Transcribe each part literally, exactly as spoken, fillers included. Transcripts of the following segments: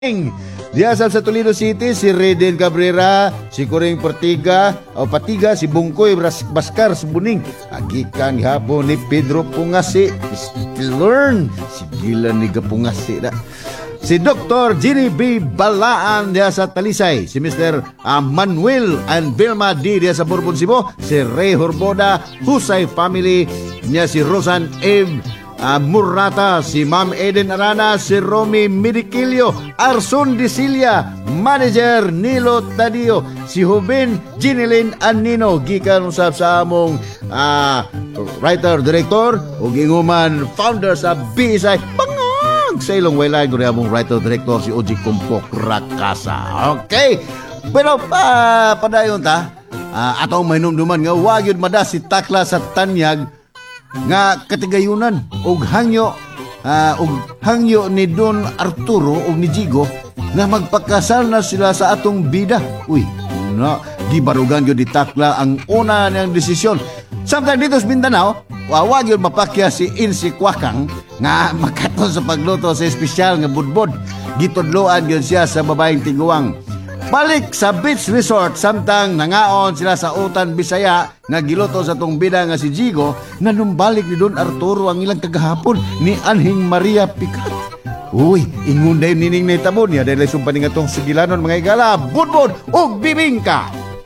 Diya sa Toledo City, si Reden Cabrera, si Coring Portiga, o Patiga, si Bungkoy Bras- Baskar, si Buning. Agikan hapon ni Pedro Pungasi. Still learn. Si Gila ni Pungasi na. Si Doctor Ginny B. Balaan diya sa Talisay. Si Mister uh, Manuel and Vilma D. diya sa Bourbon, Cebu. Si Ray Horboda, Husay Family, niya si Rosan Eve Uh, Murrata, si Ma'am Eden Arana, si Romy Midikilio, Arson Disilia, Manager Nilo Tadio, si Hubin Ginilin Anino, gikan usab sa among uh, writer, director, o ginguman founder sa B S I, pangag sa ilong waylain ko rin among writer, director, si Oji Kumpok Rakasa. Okay, pero pa, padayon ta, uh, atong mahinumduman nga wag yun mada si Takla sa Tanyag nga katigayunan og hangyo uh, og hangyo ni Don Arturo og ni Jigo nga magpakasal na sila sa atong bida. Uy, no, gibarugan gyud Takla ang una niyang desisyon. Samtang dito sa Mindanao, wawag yun mapakya si Insi Kwakang nga makaton sa pagluto sa espesyal nga budbod. Gitudloan yun siya sa babaeng tiguang. Balik sa beach resort, samtang nangaon sila sa Utan, Bisaya, nga giluto sa tong bida nga si Jigo, nga numbalik ni Don Arturo ang ilang kagahapon ni Anhing Maria Picat. Uy, ingon dayon nining nahitabo niya dahil sumpa nga tong sigilanon mga igala, budbod o bibingka.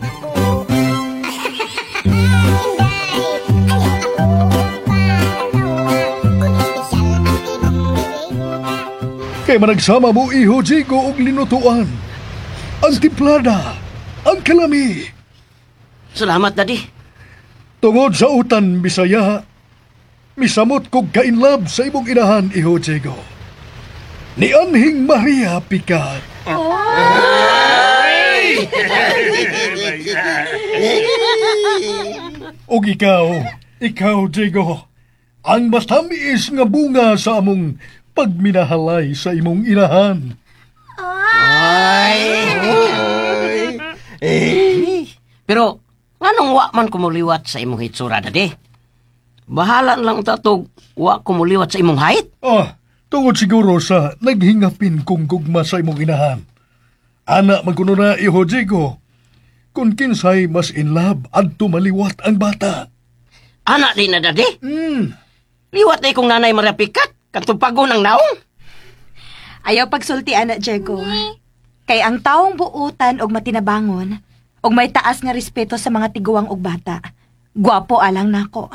Kaya managsama mo iho, Jigo, og linutuan. Ang timplada, ang kalami. Salamat, Daddy. Tungod sa Utan, Bisaya, misamot kog kainlab sa imong inahan, iho, Diego. Ni Anhing Maria Picat. O ikaw, ikaw, Diego, ang mas tamis nga bunga sa among pagminahalay sa imong inahan. Ay! Eh. Pero, nganong wa man kumuliwat sa imong hitsura, Daddy? Bahala lang tatog wa kumuliwat sa imong height? Ah, tungod siguro sa naghingapin kong gugma sa imong inahan. Anak magkuno na, iho, Diego. Kung kinsay mas in love at tumaliwat ang bata. Anak din na, Daddy? Hmm. Liwat na ikong nanay marapikat, katupago ng naong. Ayaw pagsulti, anak Diego. Kay ang taong buutan og matinabangon, og may taas nga respeto sa mga tiguang og bata. Gwapo alang nako.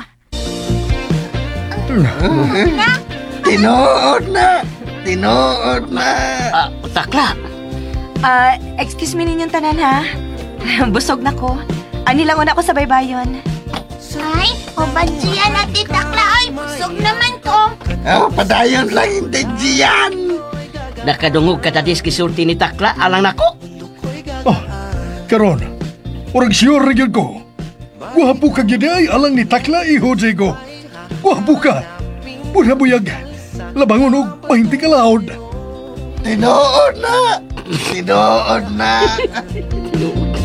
Tinuod na! Tinuod na! Ah, Takla. Ah, excuse me ninyong tanan ha. Busog na ko. Ani lang una ko sa baybayon. Ay, pabanjiyan at titakla ay busog naman ko. Oh, padayon lang hindi diyan! Nakadungog ka, Daddy, kisulti ni Takla, alang nako. Ah, karon, urag sure rin ko. Guhapo ka gini ay alang ni Takla, iho, Diego. Guhapo ka. Bunabuyag. Labangon og mahinti ka laod. Tinuod na! Tinuod na!